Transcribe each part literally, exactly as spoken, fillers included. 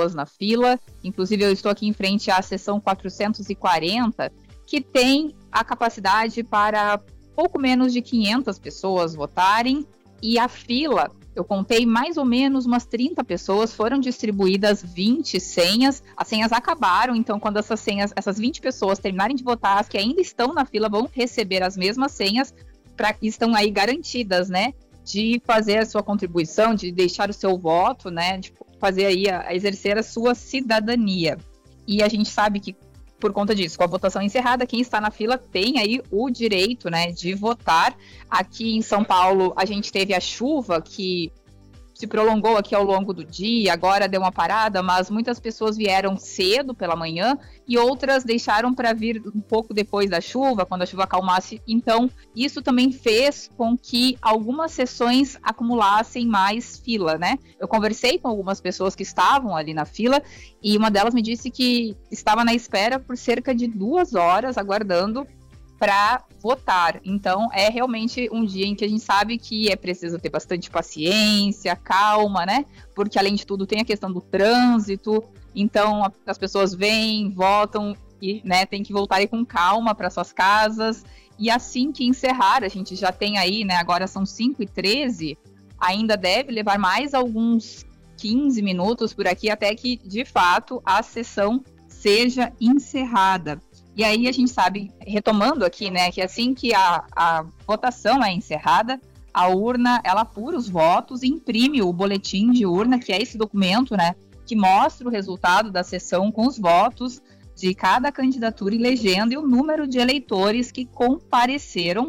pessoas na fila. Inclusive, eu estou aqui em frente à seção quatrocentos e quarenta, que tem a capacidade para pouco menos de quinhentas pessoas votarem. E a fila, eu contei mais ou menos umas trinta pessoas, foram distribuídas vinte senhas. As senhas acabaram, então quando essas senhas, essas vinte pessoas terminarem de votar, as que ainda estão na fila vão receber as mesmas senhas, pra, estão aí garantidas, né? De fazer a sua contribuição, de deixar o seu voto, né, de fazer aí, a, a exercer a sua cidadania. E a gente sabe que, por conta disso, com a votação encerrada, quem está na fila tem aí o direito, né, de votar. Aqui em São Paulo, a gente teve a chuva que se prolongou aqui ao longo do dia, agora deu uma parada, mas muitas pessoas vieram cedo pela manhã e outras deixaram para vir um pouco depois da chuva, quando a chuva acalmasse. Então, isso também fez com que algumas sessões acumulassem mais fila, né? Eu conversei com algumas pessoas que estavam ali na fila e uma delas me disse que estava na espera por cerca de duas horas aguardando para votar. Então, é realmente um dia em que a gente sabe que é preciso ter bastante paciência, calma, né? Porque, além de tudo, tem a questão do trânsito. Então, a, as pessoas vêm, votam e, né, tem que voltar aí com calma para suas casas. E assim que encerrar, a gente já tem aí, né? Agora são cinco e treze, ainda deve levar mais alguns quinze minutos por aqui até que, de fato, a sessão seja encerrada. E aí a gente sabe, retomando aqui, né, que assim que a, a votação é encerrada, a urna, ela apura os votos e imprime o boletim de urna, que é esse documento, né, que mostra o resultado da sessão com os votos de cada candidatura e legenda e o número de eleitores que compareceram.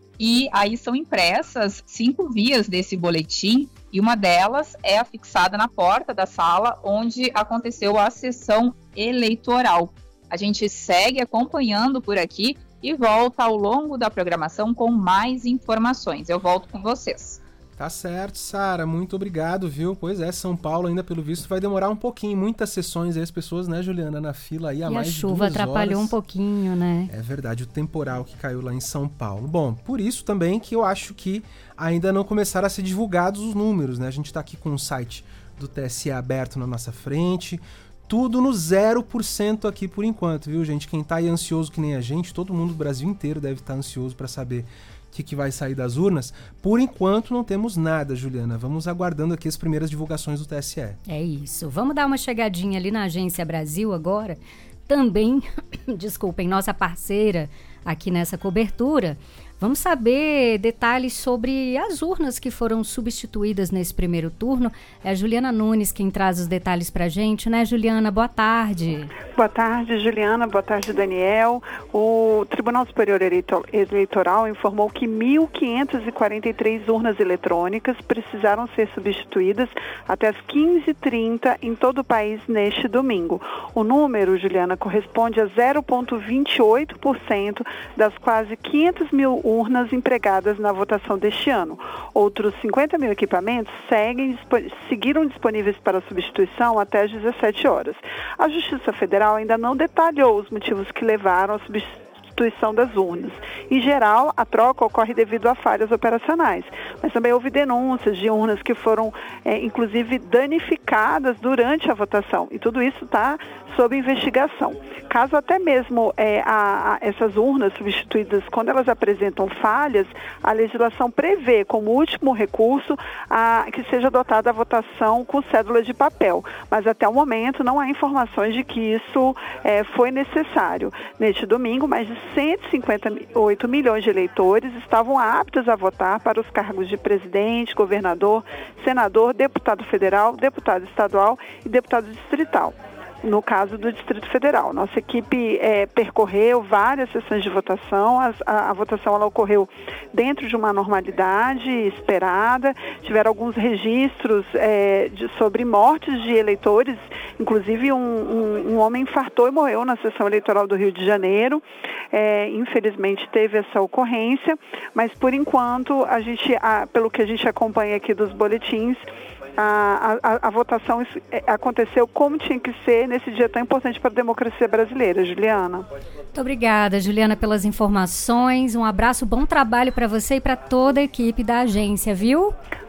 E aí são impressas cinco vias desse boletim, e uma delas é afixada na porta da sala onde aconteceu a sessão eleitoral. A gente segue acompanhando por aqui e volta ao longo da programação com mais informações. Eu volto com vocês. Tá certo, Sara. Muito obrigado, viu? Pois é, São Paulo ainda, pelo visto, vai demorar um pouquinho. Muitas sessões aí, as pessoas, né, Juliana, na fila aí há mais de duas horas. E a chuva atrapalhou um pouquinho, né? É verdade, o temporal que caiu lá em São Paulo. Bom, por isso também que eu acho que ainda não começaram a ser divulgados os números, né? A gente tá aqui com o site do T S E aberto na nossa frente. Tudo no zero por cento aqui por enquanto, viu, gente? Quem tá aí ansioso que nem a gente, todo mundo do Brasil inteiro deve estar ansioso para saber o que, que vai sair das urnas. Por enquanto não temos nada, Juliana. Vamos aguardando aqui as primeiras divulgações do T S E. É isso. Vamos dar uma chegadinha ali na Agência Brasil agora. Também, desculpem, nossa parceira aqui nessa cobertura. Vamos saber detalhes sobre as urnas que foram substituídas nesse primeiro turno. É a Juliana Nunes quem traz os detalhes pra gente, né, Juliana? Boa tarde. Boa tarde, Juliana. Boa tarde, Daniel. O Tribunal Superior Eleitoral informou que mil quinhentas e quarenta e três urnas eletrônicas precisaram ser substituídas até as quinze e trinta em todo o país neste domingo. O número, Juliana, corresponde a zero vírgula vinte e oito por cento das quase quinhentas mil urnas empregadas na votação deste ano. Outros cinquenta mil equipamentos seguem, seguiram disponíveis para substituição até às dezessete horas. A Justiça Federal ainda não detalhou os motivos que levaram à substituição das urnas. Em geral, a troca ocorre devido a falhas operacionais, mas também houve denúncias de urnas que foram, é, inclusive, danificadas durante a votação, e tudo isso está sob investigação. Caso até mesmo é, a, a, essas urnas substituídas, quando elas apresentam falhas, a legislação prevê como último recurso a, que seja adotada a votação com cédula de papel, mas até o momento não há informações de que isso é, foi necessário. Neste domingo, mais de cento e cinquenta e oito milhões de eleitores estavam aptos a votar para os cargos de presidente, governador, senador, deputado federal, deputado estadual e deputado distrital. No caso do Distrito Federal, nossa equipe é, percorreu várias sessões de votação. As, a, a votação ela ocorreu dentro de uma normalidade esperada. Tiveram alguns registros é, de, sobre mortes de eleitores, inclusive um, um, um homem infartou e morreu na sessão eleitoral do Rio de Janeiro. É, infelizmente teve essa ocorrência, mas por enquanto, a gente, a, pelo que a gente acompanha aqui dos boletins, A, a, a votação aconteceu como tinha que ser nesse dia tão importante para a democracia brasileira, Juliana. Muito obrigada, Juliana, pelas informações. Um abraço, bom trabalho para você e para toda a equipe da agência, viu?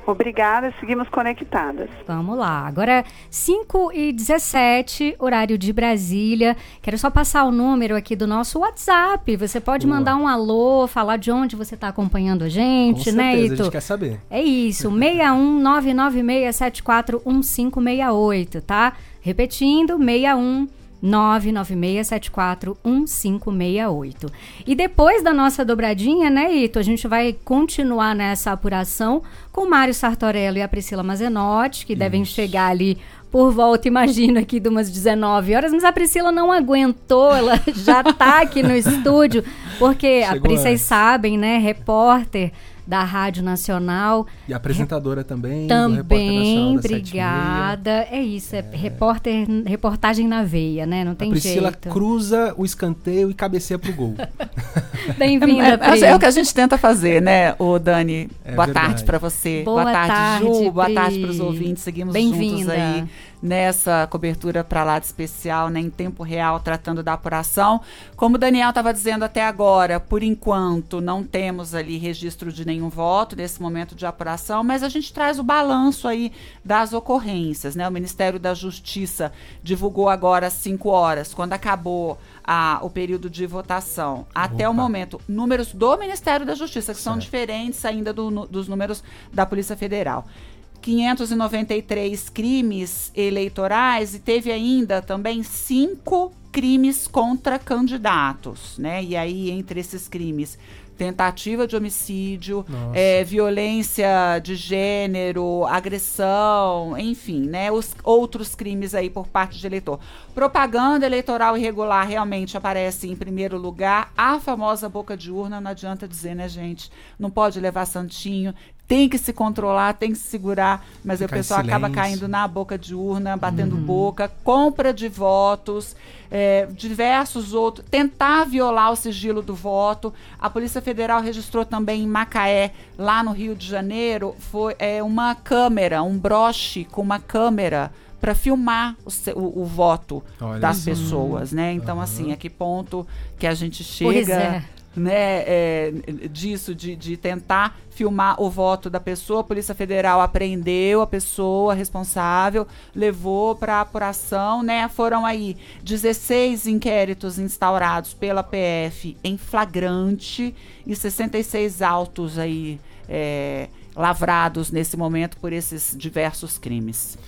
Obrigada, seguimos conectadas. Vamos lá. Agora, cinco e dezessete, horário de Brasília. Quero só passar o número aqui do nosso WhatsApp. Você pode Boa. mandar um alô, falar de onde você está acompanhando a gente, Com né, certeza, Ito? A gente quer saber. É isso, seis um nove nove seis sete quatro um cinco seis oito, tá? Repetindo, seis um nove nove seis sete quatro um cinco seis oito. E depois da nossa dobradinha, né, Ito, a gente vai continuar nessa apuração com o Mário Sartorello e a Priscila Mazenotti, que Isso. devem chegar ali por volta, imagino, aqui de umas dezenove horas, mas a Priscila não aguentou, ela já tá aqui no estúdio, porque Chegou a Pri, vocês sabem, né, repórter da Rádio Nacional. E apresentadora também. Também, obrigada. É isso, é, é repórter, reportagem na veia, né? Não tem a Priscila jeito. cruza o escanteio e cabeceia pro gol. Bem-vinda, é, Pri. É o que a gente tenta fazer, né, o Dani? É boa verdade. tarde para você. Boa, boa tarde, tarde, Ju. Pri. Boa tarde para os ouvintes. Seguimos juntos aí nessa cobertura para lá de especial, né, em tempo real, tratando da apuração. Como o Daniel estava dizendo até agora, por enquanto não temos ali registro de nenhum voto nesse momento de apuração, mas a gente traz o balanço aí das ocorrências, né? O Ministério da Justiça divulgou agora às cinco horas, quando acabou a, o período de votação, Opa. até o momento, números do Ministério da Justiça, que certo. são diferentes ainda do, no, dos números da Polícia Federal. quinhentos e noventa e três crimes eleitorais e teve ainda também cinco crimes contra candidatos, né? E aí, entre esses crimes, tentativa de homicídio, é, violência de gênero, agressão, enfim, né? Os outros crimes aí por parte de eleitor. Propaganda eleitoral irregular realmente aparece em primeiro lugar. A famosa boca de urna, não adianta dizer, né, gente? Não pode levar santinho. Tem que se controlar, tem que se segurar, mas Ficar o pessoal acaba caindo na boca de urna, batendo uhum. boca, compra de votos, é, diversos outros, tentar violar o sigilo do voto. A Polícia Federal registrou também em Macaé, lá no Rio de Janeiro, foi é, uma câmera, um broche com uma câmera para filmar o, o, o voto Olha das isso. pessoas, né? Então, uhum. assim, a que ponto que a gente chega... Pois é. Né, é, disso, de, de tentar filmar o voto da pessoa. A Polícia Federal apreendeu a pessoa responsável, levou para apuração, né? Foram aí dezesseis inquéritos instaurados pela P F em flagrante e sessenta e seis autos aí é, lavrados nesse momento por esses diversos crimes.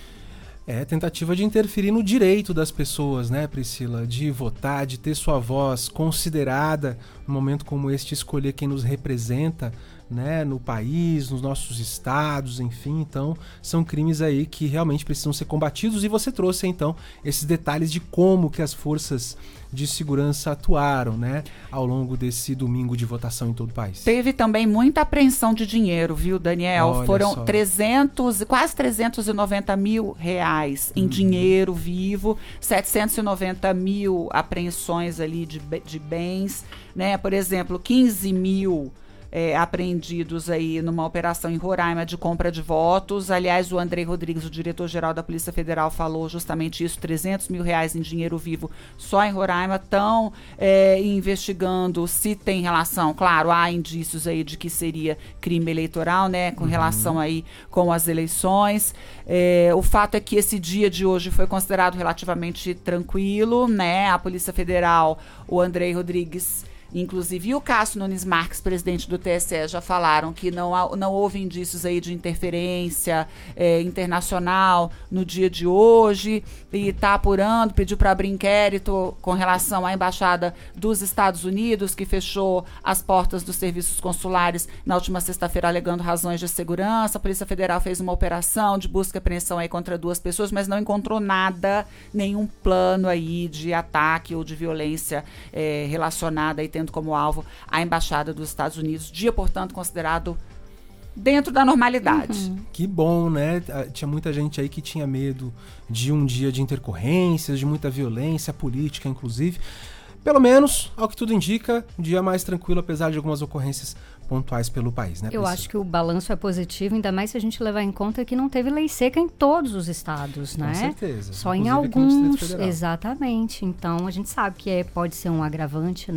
É tentativa de interferir no direito das pessoas, né, Priscila? De votar, de ter sua voz considerada num momento como este, escolher quem nos representa, né, no país, nos nossos estados, enfim. Então, são crimes aí que realmente precisam ser combatidos e você trouxe, então, esses detalhes de como que as forças de segurança atuaram, né, ao longo desse domingo de votação em todo o país. Teve também muita apreensão de dinheiro, viu, Daniel? Olha Foram só. trezentos, quase trezentos e noventa mil reais em uhum. dinheiro vivo, setecentos e noventa mil apreensões ali de, de bens, né? Por exemplo, quinze mil É, apreendidos aí numa operação em Roraima de compra de votos. Aliás, o Andrei Rodrigues, o diretor-geral da Polícia Federal, falou justamente isso, trezentos mil reais em dinheiro vivo só em Roraima. Estão é, investigando se tem relação, claro, há indícios aí de que seria crime eleitoral, né, com uhum. relação aí com as eleições. É, o fato é que esse dia de hoje foi considerado relativamente tranquilo, né, a Polícia Federal, o Andrei Rodrigues, inclusive, e o Cássio Nunes Marques, presidente do T S E, já falaram que não, há, não houve indícios aí de interferência é, internacional no dia de hoje e está apurando, pediu para abrir inquérito com relação à Embaixada dos Estados Unidos, que fechou as portas dos serviços consulares na última sexta-feira, alegando razões de segurança. A Polícia Federal fez uma operação de busca e apreensão aí contra duas pessoas, mas não encontrou nada, nenhum plano aí de ataque ou de violência é, relacionada aí, tendo como alvo a Embaixada dos Estados Unidos, dia, portanto, considerado dentro da normalidade. Uhum. Que bom, né? Tinha muita gente aí que tinha medo de um dia de intercorrências, de muita violência política, inclusive. Pelo menos, ao que tudo indica, um dia mais tranquilo, apesar de algumas ocorrências pontuais pelo país, né? Eu acho que o balanço é positivo, ainda mais se a gente levar em conta que não teve lei seca em todos os estados, né? Com certeza. Só em alguns, exatamente. Então, a gente sabe que é, pode ser um agravante, né?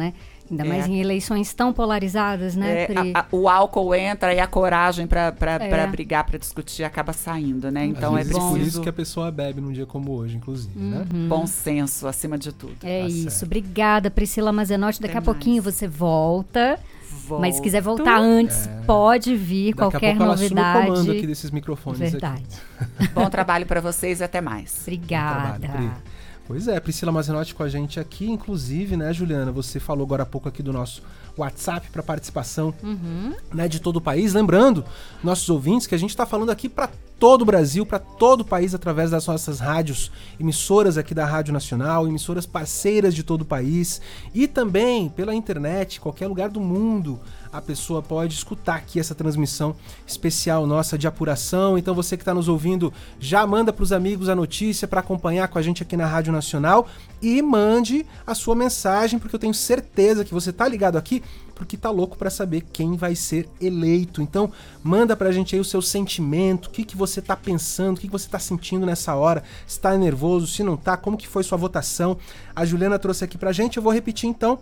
Ainda é. mais em eleições tão polarizadas, né, é, Pri? a, a, o álcool entra e a coragem para é. brigar, para discutir, acaba saindo, né? Então Às é vezes preciso... por isso que a pessoa bebe num dia como hoje, inclusive, uhum. né? Bom senso, acima de tudo. É Tá isso. certo. Obrigada, Priscila Mazenotti. Daqui Até a pouquinho mais. você volta. Volto. Mas se quiser voltar antes, É. pode vir. Daqui qualquer a pouco novidade. ela assume o comando aqui desses microfones. Verdade. Aqui. Bom trabalho para vocês e até mais. Obrigada. Bom trabalho, Pri. Pois é, Priscila Mazenotti com a gente aqui, inclusive, né, Juliana? Você falou agora há pouco aqui do nosso WhatsApp para participação Uhum. né, de todo o país. Lembrando, nossos ouvintes, que a gente está falando aqui para todo o Brasil, para todo o país, através das nossas rádios, emissoras aqui da Rádio Nacional, emissoras parceiras de todo o país e também pela internet, qualquer lugar do mundo. A pessoa pode escutar aqui essa transmissão especial nossa de apuração. Então você que está nos ouvindo, já manda para os amigos a notícia para acompanhar com a gente aqui na Rádio Nacional e mande a sua mensagem, porque eu tenho certeza que você está ligado aqui porque tá louco para saber quem vai ser eleito. Então manda pra gente aí o seu sentimento, o que, que você tá pensando, o que, que você tá sentindo nessa hora, se tá nervoso, se não tá, como que foi sua votação. A Juliana trouxe aqui pra gente, eu vou repetir então.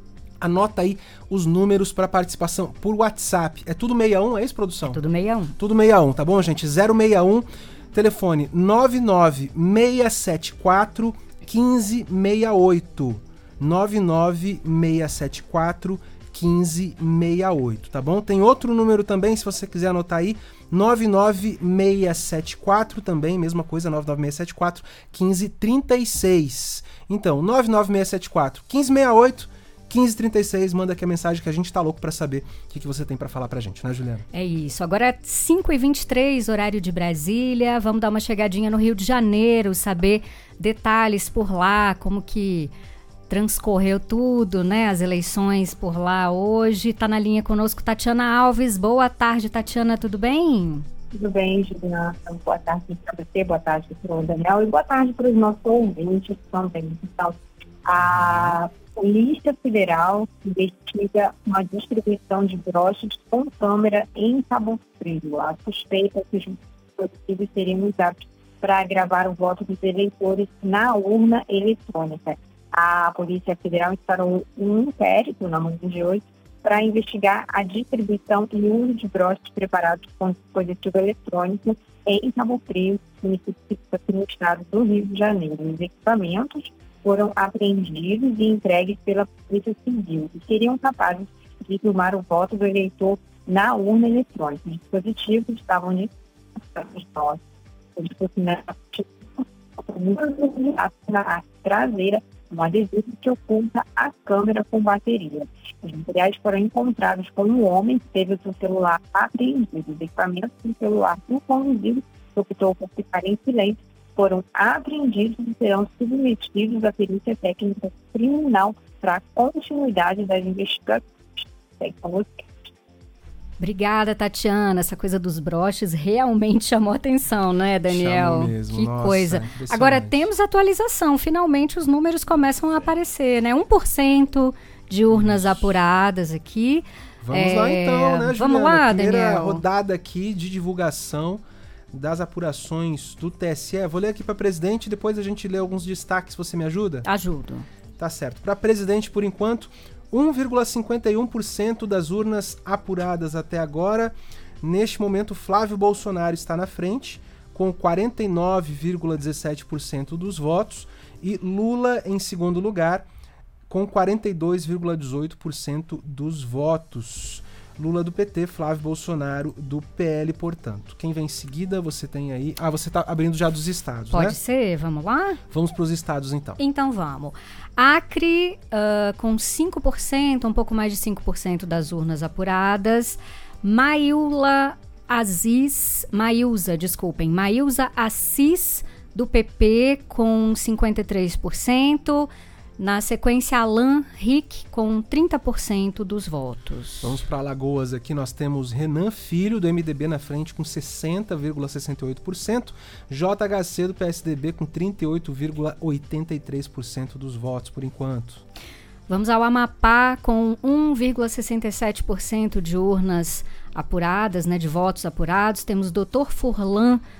Anota aí os números para participação por WhatsApp. É tudo sessenta e um, é isso, produção? É tudo sessenta e um. Tudo sessenta e um, tá bom, gente? zero seis um, telefone nove nove seis sete quatro um cinco seis oito. nove nove seis sete quatro um cinco seis oito, tá bom? Tem outro número também, se você quiser anotar aí, nove nove seis sete quatro, também, mesma coisa, nove nove seis sete quatro um cinco três seis. Então, nove nove seis sete quatro um cinco seis oito, um cinco três seis, manda aqui a mensagem que a gente tá louco pra saber o que, que você tem pra falar pra gente, né, Juliana? É isso. Agora é cinco e vinte e três, horário de Brasília. Vamos dar uma chegadinha no Rio de Janeiro, saber detalhes por lá, como que transcorreu tudo, né? As eleições por lá hoje. Tá na linha conosco Tatiana Alves. Boa tarde, Tatiana, tudo bem? Tudo bem, Juliana. Boa tarde para você, boa tarde para o Daniel e boa tarde para os nossos ouvintes também. Então, a Polícia Federal investiga uma distribuição de broches com câmera em Cabo Frio. A suspeita é que os dispositivos seriam usados para gravar o voto dos eleitores na urna eletrônica. A Polícia Federal instaurou um inquérito na manhã de hoje para investigar a distribuição e uso de broches preparados com dispositivo eletrônico em Cabo Frio, município aqui no estado do Rio de Janeiro. Os equipamentos foram apreendidos e entregues pela Polícia Civil e seriam capazes de filmar o voto do eleitor na urna eletrônica. Os dispositivos estavam na traseira, um adesivo que oculta a câmera com bateria. Os materiais foram encontrados com um homem que teve o seu celular apreendido. Os equipamentos do celular do conduzido, que optou por ficar em silêncio, foram apreendidos e serão submetidos à perícia técnica criminal para a continuidade das investigações. Obrigada, Tatiana. Essa coisa dos broches realmente chamou atenção, né, Daniel? Chamou mesmo. Que Nossa, coisa. Agora, temos atualização. Finalmente, os números começam a aparecer, né? um por cento de urnas Isso. apuradas aqui. Vamos é... lá, então, né, Juliana? Vamos lá, Primeira Daniel. rodada aqui de divulgação das apurações do T S E. Vou ler aqui para presidente e depois a gente lê alguns destaques. Você me ajuda? Ajudo. Tá certo. Para presidente, por enquanto, um vírgula cinquenta e um por cento das urnas apuradas até agora. Neste momento, Flávio Bolsonaro está na frente, com quarenta e nove vírgula dezessete por cento dos votos, e Lula em segundo lugar, com quarenta e dois vírgula dezoito por cento dos votos. Lula do P T, Flávio Bolsonaro do P L, portanto. Quem vem em seguida, você tem aí... Ah, você está abrindo já dos estados, Pode né? ser, vamos lá? Vamos para os estados, então. Então vamos. Acre, uh, com cinco por cento, um pouco mais de cinco por cento das urnas apuradas. Maíula Aziz, Maílza, desculpem, Maílza Assis, do P P, com cinquenta e três por cento. Na sequência, Alan Rick, com trinta por cento dos votos. Vamos para Alagoas aqui, nós temos Renan Filho, do M D B, na frente, com sessenta vírgula sessenta e oito por cento. J H C, do P S D B, com trinta e oito vírgula oitenta e três por cento dos votos, por enquanto. Vamos ao Amapá, com um vírgula sessenta e sete por cento de urnas apuradas, né, de votos apurados. Temos doutor Furlan,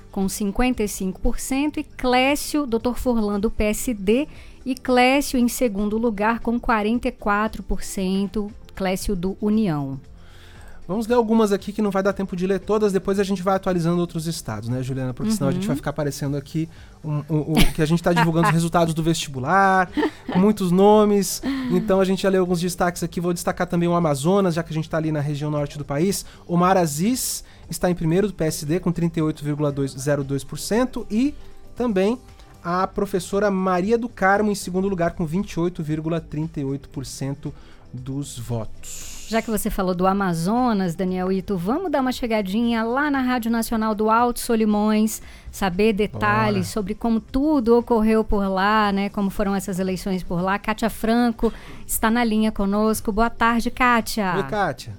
com cinquenta e cinco por cento, e Clécio, doutor Forlan, do P S D, e Clécio em segundo lugar com quarenta e quatro por cento, Clécio do União. Vamos ler algumas aqui que não vai dar tempo de ler todas, depois a gente vai atualizando outros estados, né, Juliana? Porque uhum. senão a gente vai ficar aparecendo aqui um, um, um, que a gente está divulgando os resultados do vestibular, com muitos nomes. Então a gente já leu alguns destaques aqui, vou destacar também o Amazonas, já que a gente está ali na região norte do país. Omar Aziz está em primeiro do P S D com trinta e oito vírgula zero dois por cento e também a professora Maria do Carmo em segundo lugar com vinte e oito vírgula trinta e oito por cento dos votos. Já que você falou do Amazonas, Daniel Ito, vamos dar uma chegadinha lá na Rádio Nacional do Alto Solimões, saber detalhes Bora. sobre como tudo ocorreu por lá, né? Como foram essas eleições por lá. Kátia Franco está na linha conosco. Boa tarde, Kátia. Oi, Kátia.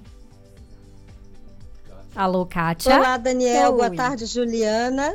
Alô, Kátia. Olá, Daniel. Oi. Boa tarde, Juliana.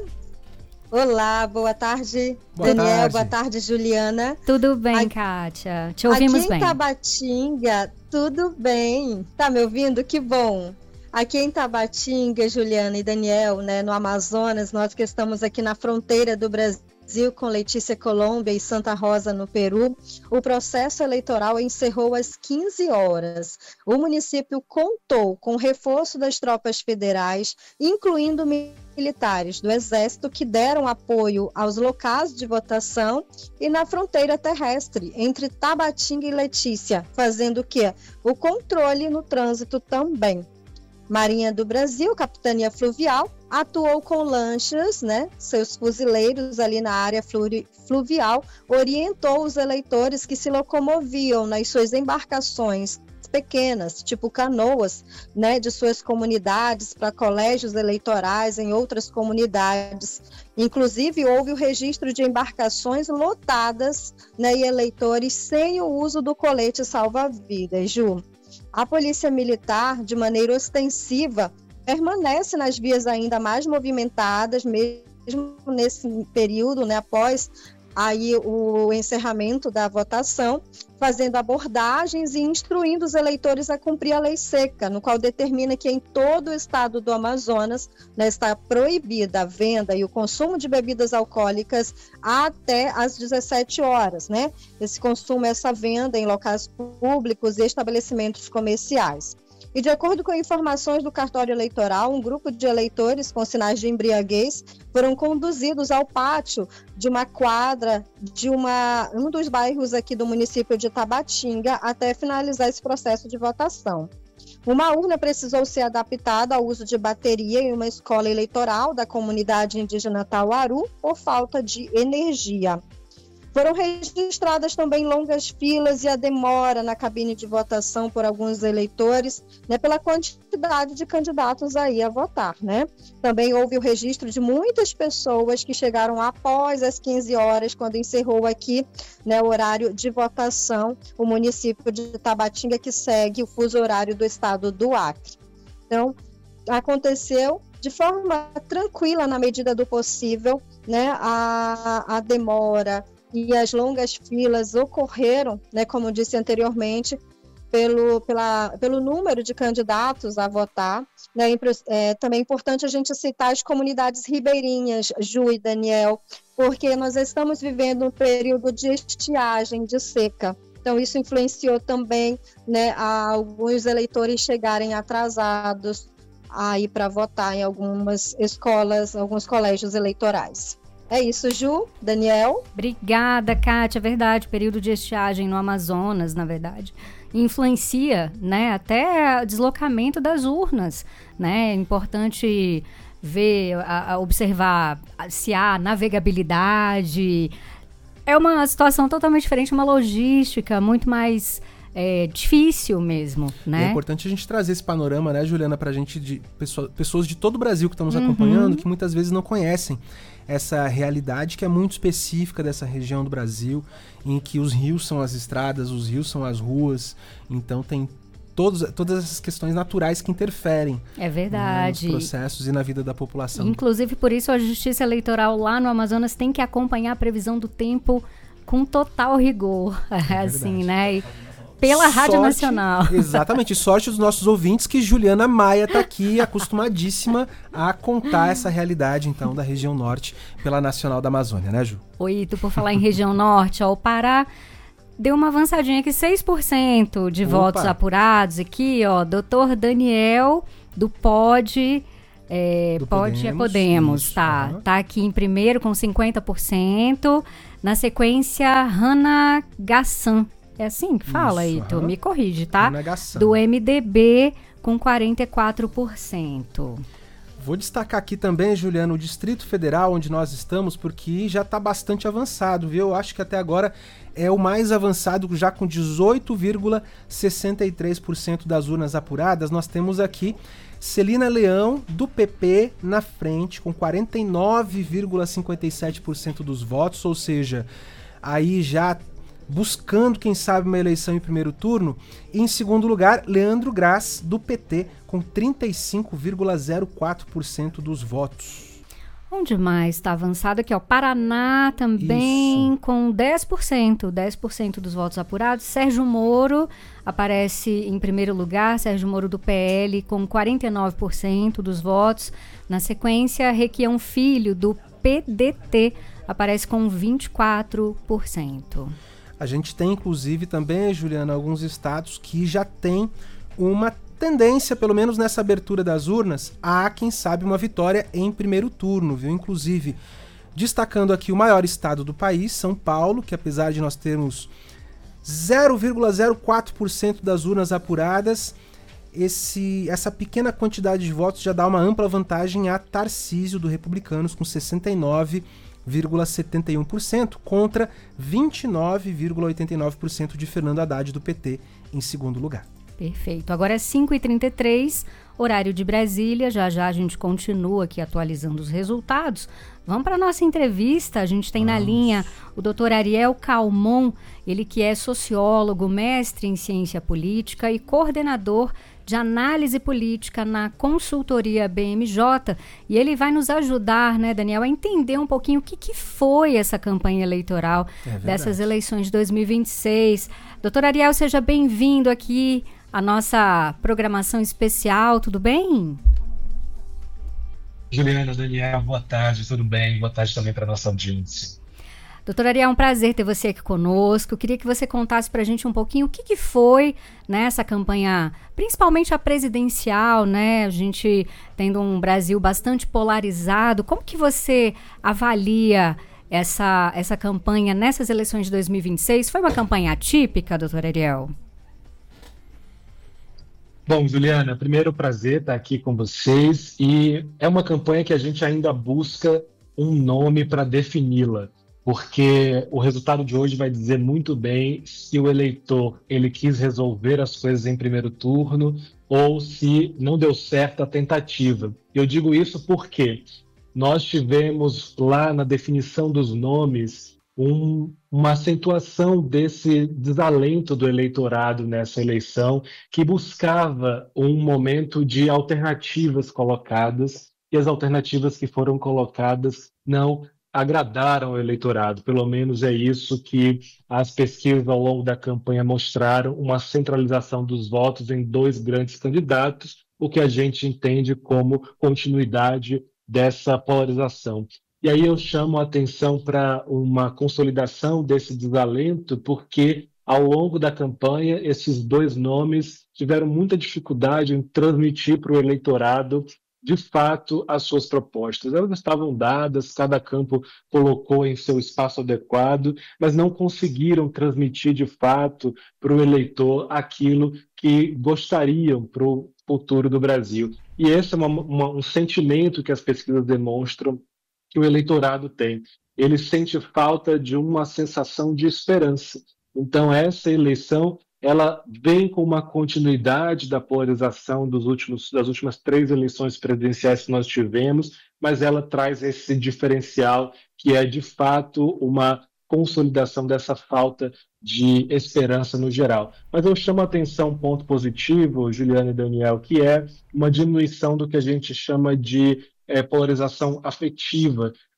Olá, boa tarde, boa Daniel. Tarde. Boa tarde, Juliana. Tudo bem, aqui, Kátia? Te ouvimos aqui bem. Aqui em Tabatinga, tudo bem. Tá me ouvindo? Que bom. Aqui em Tabatinga, Juliana e Daniel, né, no Amazonas, nós que estamos aqui na fronteira do Brasil com Letícia, Colômbia e Santa Rosa, no Peru, o processo eleitoral encerrou às quinze horas. O município contou com o reforço das tropas federais, incluindo militares do Exército, que deram apoio aos locais de votação e na fronteira terrestre entre Tabatinga e Letícia, fazendo o quê? O controle no trânsito também. Marinha do Brasil, Capitania Fluvial, atuou com lanchas, né? Seus fuzileiros ali na área fluvial, orientou os eleitores que se locomoviam nas suas embarcações pequenas, tipo canoas, né, de suas comunidades para colégios eleitorais em outras comunidades. Inclusive, houve o registro de embarcações lotadas, né, e eleitores sem o uso do colete salva-vidas, Ju. A Polícia Militar, de maneira ostensiva, permanece nas vias ainda mais movimentadas, mesmo nesse período, né, após aí o encerramento da votação, fazendo abordagens e instruindo os eleitores a cumprir a lei seca, no qual determina que em todo o estado do Amazonas, né, está proibida a venda e o consumo de bebidas alcoólicas até às dezessete horas, né? Esse consumo, essa venda em locais públicos e estabelecimentos comerciais. E de acordo com informações do cartório eleitoral, um grupo de eleitores com sinais de embriaguez foram conduzidos ao pátio de uma quadra de uma, um dos bairros aqui do município de Tabatinga até finalizar esse processo de votação. Uma urna precisou ser adaptada ao uso de bateria em uma escola eleitoral da comunidade indígena Tauaru por falta de energia. Foram registradas também longas filas e a demora na cabine de votação por alguns eleitores, né, pela quantidade de candidatos aí a votar, né? Também houve o registro de muitas pessoas que chegaram após as quinze horas, quando encerrou aqui, né, o horário de votação, o município de Tabatinga, que segue o fuso horário do estado do Acre. Então, aconteceu de forma tranquila, na medida do possível, né, a, a demora e as longas filas ocorreram, né, como eu disse anteriormente, pelo, pela, pelo número de candidatos a votar. Né, é também importante a gente citar as comunidades ribeirinhas, Ju e Daniel, porque nós estamos vivendo um período de estiagem, de seca. Então, isso influenciou também, né, a alguns eleitores chegarem atrasados aí para votar em algumas escolas, alguns colégios eleitorais. É isso, Ju, Daniel. Obrigada, Kátia. É verdade, período de estiagem no Amazonas, na verdade, influencia, né, até o deslocamento das urnas, né? É importante ver, a, a observar se há navegabilidade. É uma situação totalmente diferente, uma logística muito mais é, difícil mesmo, né? E é importante a gente trazer esse panorama, né, Juliana, pra gente, de pessoa, pessoas de todo o Brasil que estão nos uhum. acompanhando, que muitas vezes não conhecem essa realidade que é muito específica dessa região do Brasil, em que os rios são as estradas, os rios são as ruas, então tem todos, todas essas questões naturais que interferem, é verdade, né, nos processos e na vida da população. Inclusive, por isso a Justiça Eleitoral lá no Amazonas tem que acompanhar a previsão do tempo com total rigor, é assim, né? E pela sorte, Rádio Nacional. Exatamente, sorte dos nossos ouvintes que Juliana Maia está aqui, acostumadíssima a contar essa realidade, então, da região norte pela Nacional da Amazônia, né, Ju? Oi, tu por falar em região norte, ó, o Pará deu uma avançadinha aqui, seis por cento de Opa. votos apurados aqui, ó, doutor Daniel do Pod, é, do Pod Podemos, é Podemos, isso, tá, uhum. tá aqui em primeiro com cinquenta por cento, na sequência, Hannah Gassan, é assim que fala isso, aí, tu uhum. me corrige, tá? Hannah Gassan. Do M D B com quarenta e quatro por cento. Vou destacar aqui também, Juliana, o Distrito Federal, onde nós estamos, porque já está bastante avançado, viu? Eu acho que até agora é o mais avançado, já com dezoito vírgula sessenta e três por cento das urnas apuradas. Nós temos aqui Celina Leão, do P P, na frente, com quarenta e nove vírgula cinquenta e sete por cento dos votos, ou seja, aí já buscando, quem sabe, uma eleição em primeiro turno. E em segundo lugar, Leandro Graz, do P T, com trinta e cinco vírgula zero quatro por cento dos votos. Onde mais está avançado aqui, ó, Paraná também Isso. com dez por cento, dez por cento dos votos apurados. Sérgio Moro aparece em primeiro lugar, Sérgio Moro do P L com quarenta e nove por cento dos votos. Na sequência, Requião Filho do P D T aparece com vinte e quatro por cento. A gente tem, inclusive, também, Juliana, alguns estados que já tem uma tendência, pelo menos nessa abertura das urnas, a, quem sabe, uma vitória em primeiro turno, viu? Inclusive, destacando aqui o maior estado do país, São Paulo, que apesar de nós termos zero vírgula zero quatro por cento das urnas apuradas, esse, essa pequena quantidade de votos já dá uma ampla vantagem a Tarcísio, do Republicanos, com sessenta e nove vírgula setenta e um por cento contra vinte e nove vírgula oitenta e nove por cento de Fernando Haddad, do P T, em segundo lugar. Perfeito. Agora é cinco e trinta e três, horário de Brasília. Já já a gente continua aqui atualizando os resultados. Vamos para a nossa entrevista. A gente tem Vamos. na linha o doutor Ariel Calmon, ele que é sociólogo, mestre em ciência política e coordenador de análise política na consultoria B M J. E ele vai nos ajudar, né, Daniel, a entender um pouquinho o que, que foi essa campanha eleitoral é dessas eleições de dois mil e vinte e seis. Doutor Ariel, seja bem-vindo aqui à nossa programação especial, tudo bem? Juliana, Daniel, boa tarde, tudo bem? Boa tarde também para a nossa audiência. Doutor Ariel, é um prazer ter você aqui conosco. Eu queria que você contasse para a gente um pouquinho o que, que foi, né, essa campanha, principalmente a presidencial, né? A gente tendo um Brasil bastante polarizado. Como que você avalia essa, essa campanha nessas eleições de dois mil e vinte e seis? Foi uma campanha atípica, doutor Ariel? Bom, Juliana, primeiro prazer estar aqui com vocês, e é uma campanha que a gente ainda busca um nome para defini-la, porque o resultado de hoje vai dizer muito bem se o eleitor ele quis resolver as coisas em primeiro turno ou se não deu certo a tentativa. Eu digo isso porque nós tivemos lá na definição dos nomes um, uma acentuação desse desalento do eleitorado nessa eleição, que buscava um momento de alternativas colocadas, e as alternativas que foram colocadas não agradaram o eleitorado. Pelo menos é isso que as pesquisas ao longo da campanha mostraram, uma centralização dos votos em dois grandes candidatos, o que a gente entende como continuidade dessa polarização. E aí eu chamo a atenção para uma consolidação desse desalento, porque ao longo da campanha esses dois nomes tiveram muita dificuldade em transmitir para o eleitorado de fato as suas propostas. Elas estavam dadas, cada campo colocou em seu espaço adequado, mas não conseguiram transmitir de fato para o eleitor aquilo que gostariam para o futuro do Brasil. E esse é uma, uma, um sentimento que as pesquisas demonstram que o eleitorado tem. Ele sente falta de uma sensação de esperança. Então essa eleição ela vem com uma continuidade da polarização dos últimos, das últimas três eleições presidenciais que nós tivemos, mas ela traz esse diferencial que é, de fato, uma consolidação dessa falta de esperança no geral. Mas eu chamo a atenção um ponto positivo, Juliana e Daniel, que é uma diminuição do que a gente chama de é, polarização afetiva.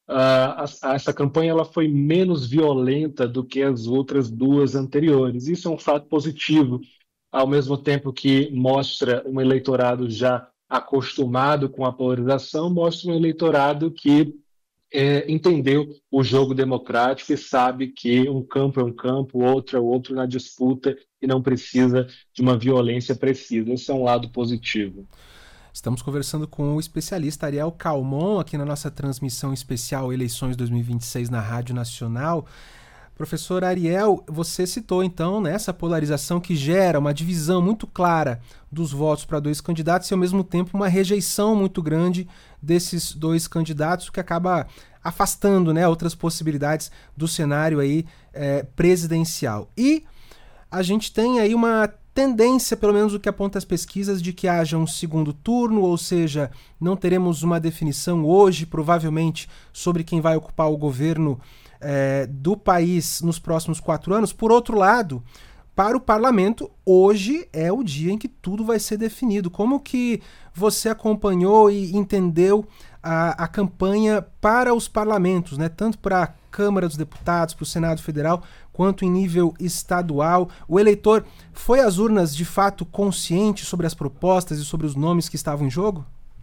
uh, a, essa campanha ela foi menos violenta do que as outras duas anteriores. Isso é um fato positivo, ao mesmo tempo que mostra um eleitorado já acostumado com a polarização, mostra um eleitorado que é, entendeu o jogo democrático e sabe que um campo é um campo, outro é outro na disputa e não precisa de uma violência precisa. Esse é um lado positivo. Estamos conversando com o especialista Ariel Calmon aqui na nossa transmissão especial Eleições dois mil e vinte e seis na Rádio Nacional. Professor Ariel, você citou então né, essa polarização que gera uma divisão muito clara dos votos para dois candidatos e ao mesmo tempo uma rejeição muito grande desses dois candidatos, o que acaba afastando né, outras possibilidades do cenário aí, é, presidencial. E a gente tem aí uma tendência, pelo menos o que aponta as pesquisas, de que haja um segundo turno, ou seja, não teremos uma definição hoje, provavelmente, sobre quem vai ocupar o governo É, do país nos próximos quatro anos. Por outro lado, para o parlamento, hoje é o dia em que tudo vai ser definido. Como que você acompanhou e entendeu a, a campanha para os parlamentos, né? Tanto para a Câmara dos Deputados, para o Senado Federal, quanto em nível estadual? O eleitor foi às urnas de fato consciente sobre as propostas e sobre os nomes que estavam em jogo?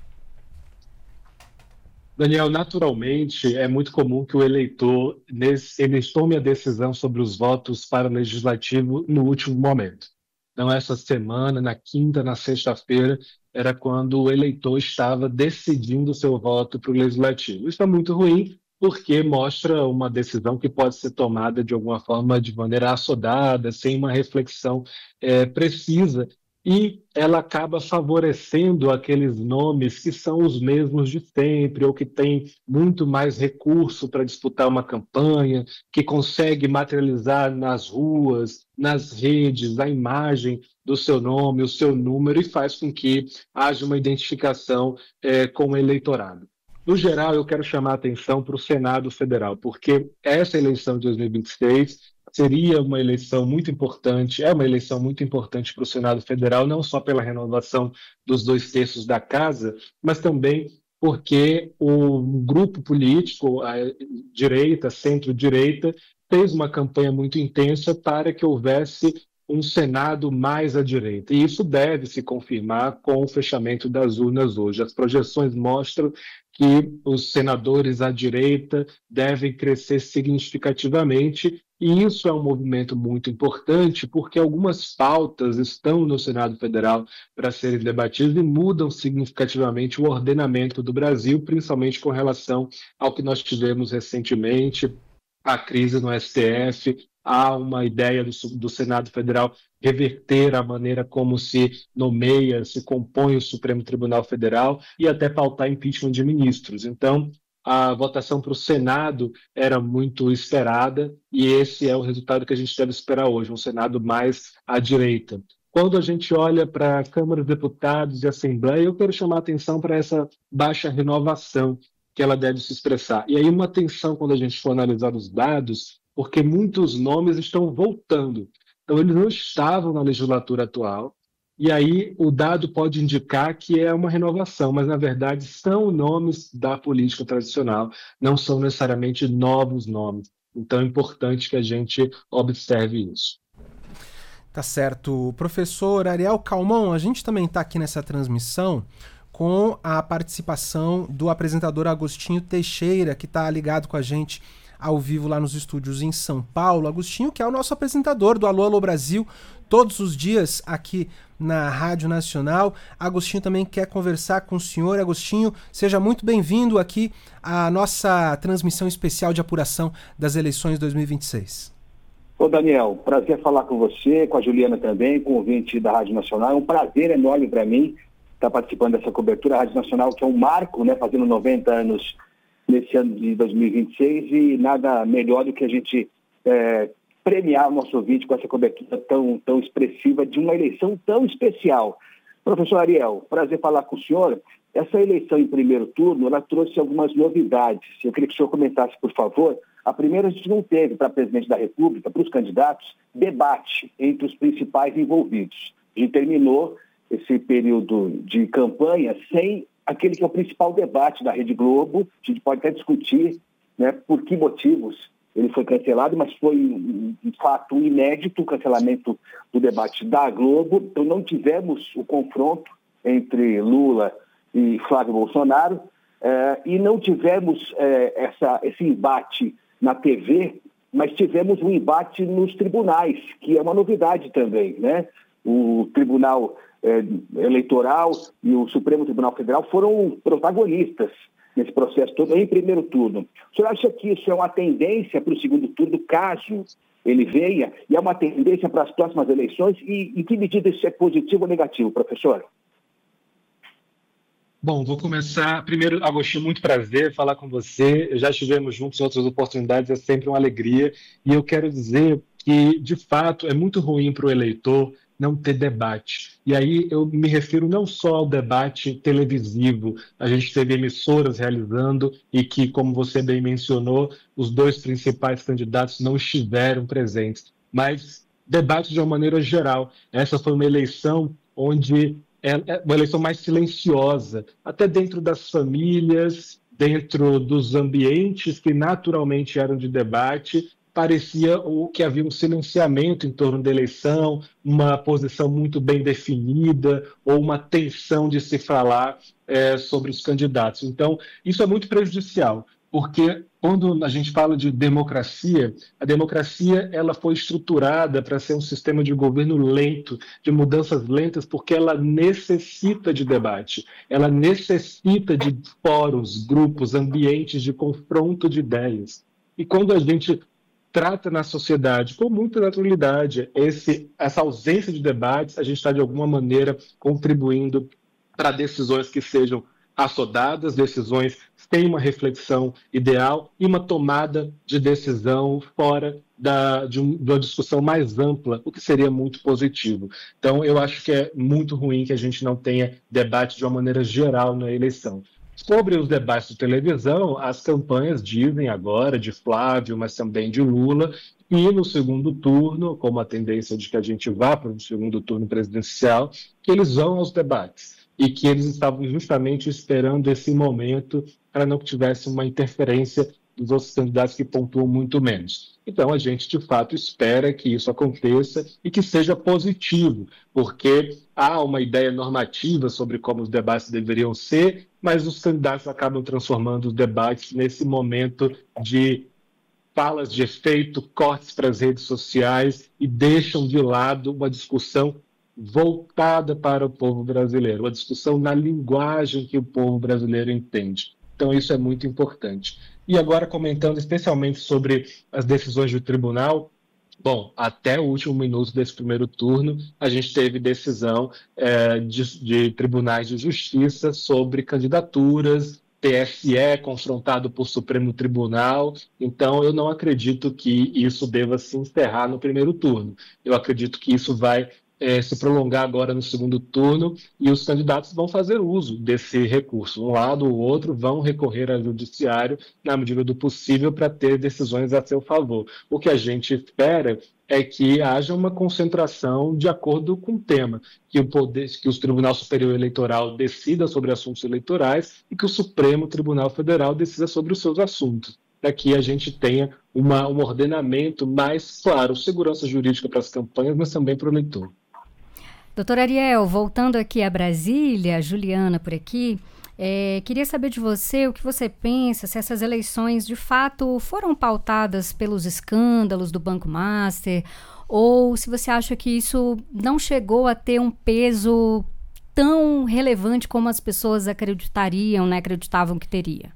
Daniel, naturalmente, é muito comum que o eleitor ele tome a decisão sobre os votos para o legislativo no último momento. Então, essa semana, na quinta, na sexta-feira, era quando o eleitor estava decidindo o seu voto para o legislativo. Isso é muito ruim, porque mostra uma decisão que pode ser tomada de alguma forma de maneira assodada, sem uma reflexão é, precisa, e ela acaba favorecendo aqueles nomes que são os mesmos de sempre, ou que têm muito mais recurso para disputar uma campanha, que consegue materializar nas ruas, nas redes, a imagem do seu nome, o seu número, e faz com que haja uma identificação é, com o eleitorado. No geral, eu quero chamar a atenção para o Senado Federal, porque essa eleição de dois mil e vinte e seis seria uma eleição muito importante, é uma eleição muito importante para o Senado Federal, não só pela renovação dos dois terços da casa, mas também porque o grupo político, a direita, centro-direita, fez uma campanha muito intensa para que houvesse um Senado mais à direita. E isso deve se confirmar com o fechamento das urnas hoje. As projeções mostram que os senadores à direita devem crescer significativamente, e isso é um movimento muito importante porque algumas pautas estão no Senado Federal para serem debatidas e mudam significativamente o ordenamento do Brasil, principalmente com relação ao que nós tivemos recentemente, a crise no S T F. Há uma ideia do, do Senado Federal reverter a maneira como se nomeia, se compõe o Supremo Tribunal Federal e até pautar impeachment de ministros. Então, a votação para o Senado era muito esperada e esse é o resultado que a gente deve esperar hoje, um Senado mais à direita. Quando a gente olha para a Câmara dos Deputados e Assembleia, eu quero chamar a atenção para essa baixa renovação que ela deve se expressar. E aí uma atenção quando a gente for analisar os dados, porque muitos nomes estão voltando. Então, eles não estavam na legislatura atual, e aí o dado pode indicar que é uma renovação, mas, na verdade, são nomes da política tradicional, não são necessariamente novos nomes. Então, é importante que a gente observe isso. Tá certo. Professor Ariel Calmon, a gente também está aqui nessa transmissão com a participação do apresentador Agostinho Teixeira, que está ligado com a gente ao vivo lá nos estúdios em São Paulo. Agostinho, que é o nosso apresentador do Alô Alô Brasil, todos os dias aqui na Rádio Nacional. Agostinho também quer conversar com o senhor. Agostinho, seja muito bem-vindo aqui à nossa transmissão especial de apuração das eleições dois mil e vinte e seis. Ô Daniel, prazer falar com você, com a Juliana também, com o ouvinte da Rádio Nacional. É um prazer enorme para mim estar participando dessa cobertura. A Rádio Nacional, que é um marco, né, fazendo noventa anos nesse ano de dois mil e vinte e seis, e nada melhor do que a gente é, premiar o nosso ouvinte com essa cobertura tão, tão expressiva de uma eleição tão especial. Professor Ariel, prazer falar com o senhor. Essa eleição em primeiro turno, ela trouxe algumas novidades. Eu queria que o senhor comentasse, por favor. A primeira, a gente não teve para presidente da República, para os candidatos, debate entre os principais envolvidos. A gente terminou esse período de campanha sem aquele que é o principal debate da Rede Globo. A gente pode até discutir né, por que motivos ele foi cancelado, mas foi um, um fato inédito o cancelamento do debate da Globo. Então não tivemos o confronto entre Lula e Flávio Bolsonaro eh, e não tivemos eh, essa, esse embate na T V, mas tivemos um embate nos tribunais, que é uma novidade também, né? O Tribunal eh, Eleitoral e o Supremo Tribunal Federal foram protagonistas nesse processo todo em primeiro turno. O senhor acha que isso é uma tendência para o segundo turno, caso ele venha, e é uma tendência para as próximas eleições? E em que medida isso é positivo ou negativo, professor? Bom, vou começar. Primeiro, Agostinho, muito prazer falar com você. Já estivemos juntos em outras oportunidades, é sempre uma alegria. E eu quero dizer que, de fato, é muito ruim para o eleitor não ter debate. E aí eu me refiro não só ao debate televisivo, a gente teve emissoras realizando e que, como você bem mencionou, os dois principais candidatos não estiveram presentes, mas debate de uma maneira geral. Essa foi uma eleição onde é uma eleição mais silenciosa, até dentro das famílias, dentro dos ambientes que naturalmente eram de debate, parecia o que havia um silenciamento em torno da eleição, uma posição muito bem definida ou uma tensão de se falar é, sobre os candidatos. Então, isso é muito prejudicial, porque quando a gente fala de democracia, a democracia ela foi estruturada para ser um sistema de governo lento, de mudanças lentas, porque ela necessita de debate, ela necessita de fóruns, grupos, ambientes de confronto de ideias. E quando a gente trata na sociedade com muita naturalidade esse, essa ausência de debates, a gente está de alguma maneira contribuindo para decisões que sejam assodadas, decisões sem uma reflexão ideal e uma tomada de decisão fora da, de, um, de uma discussão mais ampla, o que seria muito positivo. Então, eu acho que é muito ruim que a gente não tenha debate de uma maneira geral na eleição. Sobre os debates de televisão, as campanhas dizem agora de Flávio, mas também de Lula, e no segundo turno, como a tendência de que a gente vá para o segundo turno presidencial, que eles vão aos debates e que eles estavam justamente esperando esse momento para não que tivesse uma interferência dos outros candidatos que pontuam muito menos. Então, a gente, de fato, espera que isso aconteça e que seja positivo, porque há uma ideia normativa sobre como os debates deveriam ser, mas os candidatos acabam transformando os debates nesse momento de falas de efeito, cortes para as redes sociais e deixam de lado uma discussão voltada para o povo brasileiro, uma discussão na linguagem que o povo brasileiro entende. Então, isso é muito importante. E agora, comentando especialmente sobre as decisões do tribunal, bom, até o último minuto desse primeiro turno, a gente teve decisão é, de, de tribunais de justiça sobre candidaturas, T S E confrontado por Supremo Tribunal. Então, eu não acredito que isso deva se encerrar no primeiro turno. Eu acredito que isso vai É, se prolongar agora no segundo turno e os candidatos vão fazer uso desse recurso. Um lado ou outro vão recorrer ao judiciário na medida do possível para ter decisões a seu favor. O que a gente espera é que haja uma concentração de acordo com o tema, que o, poder, que o Tribunal Superior Eleitoral decida sobre assuntos eleitorais e que o Supremo Tribunal Federal decida sobre os seus assuntos, para que a gente tenha uma, um ordenamento mais claro, segurança jurídica para as campanhas, mas também para o eleitor. Doutor Ariel, voltando aqui a Brasília, Juliana por aqui, é, queria saber de você o que você pensa, se essas eleições de fato foram pautadas pelos escândalos do Banco Master, ou se você acha que isso não chegou a ter um peso tão relevante como as pessoas acreditariam, né, acreditavam que teria.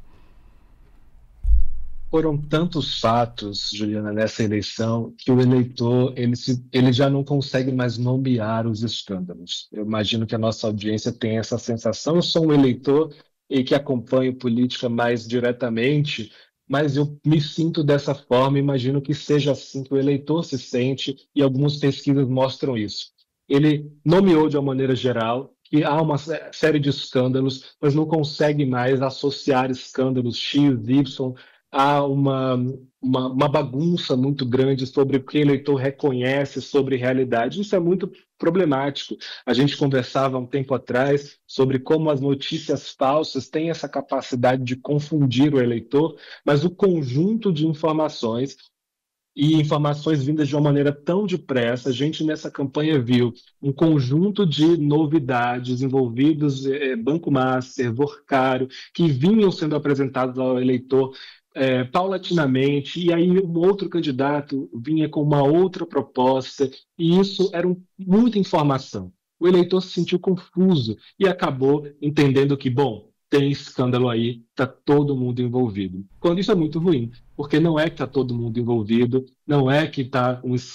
Foram tantos fatos, Juliana, nessa eleição, que o eleitor ele, se, ele já não consegue mais nomear os escândalos. Eu imagino que a nossa audiência tem essa sensação. Eu sou um eleitor e que acompanho política mais diretamente, mas eu me sinto dessa forma, imagino que seja assim que o eleitor se sente, e algumas pesquisas mostram isso. Ele nomeou de uma maneira geral que há uma série de escândalos, mas não consegue mais associar escândalos X, Y, há uma, uma, uma bagunça muito grande sobre o que o eleitor reconhece sobre realidade. Isso é muito problemático. A gente conversava há um tempo atrás sobre como as notícias falsas têm essa capacidade de confundir o eleitor, mas o conjunto de informações e informações vindas de uma maneira tão depressa, a gente nessa campanha viu um conjunto de novidades envolvidos, eh, Banco Master, Workário, que vinham sendo apresentados ao eleitor eh, paulatinamente, e aí um outro candidato vinha com uma outra proposta, e isso era um, muita informação. O eleitor se sentiu confuso e acabou entendendo que, bom, tem escândalo aí, está todo mundo envolvido. Quando isso é muito ruim, porque não é que está todo mundo envolvido, não é que está um